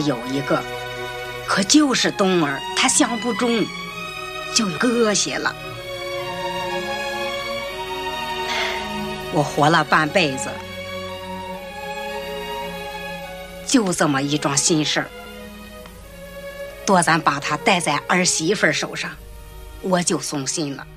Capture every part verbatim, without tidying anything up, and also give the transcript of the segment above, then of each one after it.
有一个，可就是冬儿他想不中，就搁下了。我活了半辈子，就这么一桩心事儿，多咱把他带在儿媳妇手上，我就松心了。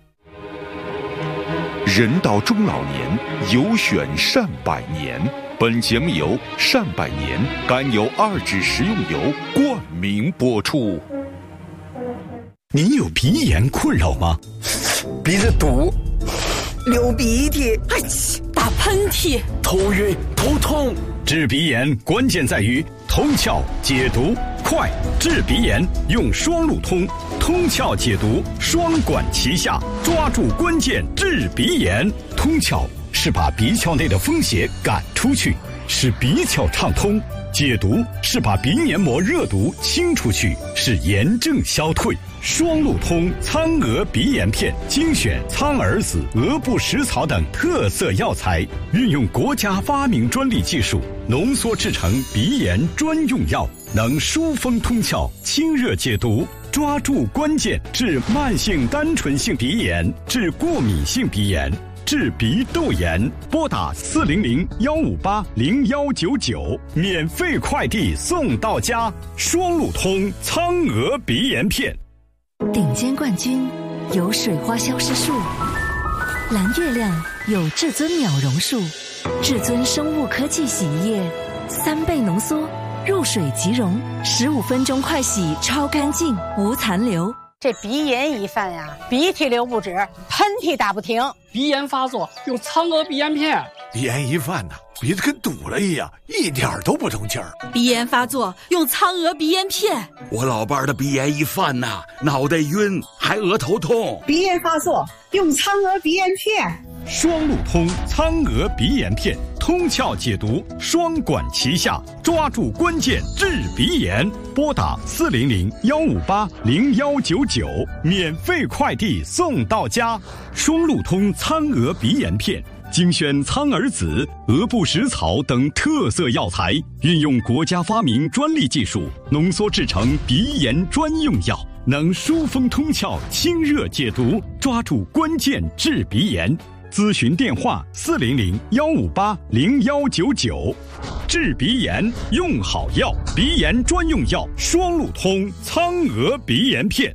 人到中老年，有选善百年。本节目由善百年甘油二酯食用油冠名播出。 您有鼻炎困扰吗？ 鼻子堵，流鼻涕， 哎，打喷嚏， 头晕头痛。 治鼻炎关键在于通窍解毒快，治鼻炎用双路通，通窍解毒双管齐下，抓住关键治鼻炎。通窍是把鼻窍内的风邪赶出去，使鼻窍畅通；解毒是把鼻黏膜热毒清出去，使炎症消退。双路通苍娥鼻炎片精选苍耳子、鹅不食草等特色药材，运用国家发明专利技术浓缩制成鼻炎专用药，能疏风通窍、清热解毒，抓住关键治慢性单纯性鼻炎、治过敏性鼻炎、治鼻窦炎。拨打四零零幺五八零幺九九，免费快递送到家。双路通苍娥鼻炎片。 顶尖冠军有水花消失术，蓝月亮有至尊秒溶术，至尊生物科技洗衣液，三倍浓缩，入水即溶，十五分钟快洗，超干净，无残留。 这鼻炎一犯呀，鼻涕流不止，喷嚏打不停。 鼻炎发作用苍娥鼻炎片。 鼻炎一犯呐，鼻子跟堵了一样，一点都不通气儿。 鼻炎发作用苍娥鼻炎片。 我老伴儿的鼻炎一犯呐，脑袋晕，还额头痛。 鼻炎发作用苍娥鼻炎片。 双路通苍娥鼻炎片，通窍解毒，双管齐下，抓住关键治鼻炎。拨打四零零幺五八零幺九九，免费快递送到家。双路通苍娥鼻炎片精选苍耳子、鹅不食草等特色药材，运用国家发明专利技术浓缩制成鼻炎专用药，能疏风通窍、清热解毒，抓住关键治鼻炎。咨询电话四零零幺五八零幺九九。治鼻炎用好药，鼻炎专用药双路通苍娥鼻炎片。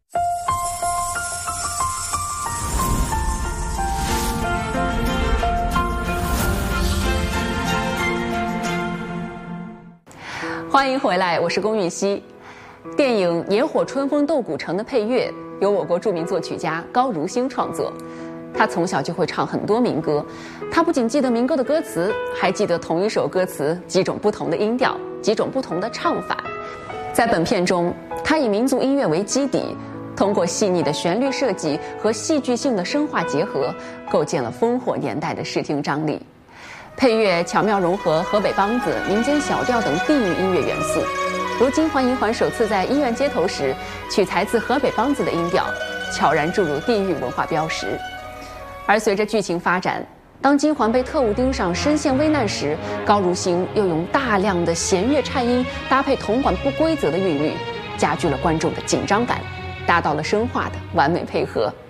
欢迎回来，我是龚韵希。电影《野火春风斗古城》的配乐由我国著名作曲家高如星创作。他从小就会唱很多民歌，他不仅记得民歌的歌词，还记得同一首歌词几种不同的音调，几种不同的唱法。在本片中，他以民族音乐为基底，通过细腻的旋律设计和戏剧性的声化结合，构建了烽火年代的视听张力。配乐巧妙融合河北梆子、民间小调等地域音乐元素。如金环银环首次在医院街头时，取材自河北梆子的音调，悄然注入地域文化标识。而随着剧情发展，当金环被特务盯上身陷危难时，高如星又用大量的弦乐颤音搭配铜管不规则的韵律，加剧了观众的紧张感，达到了声化的完美配合。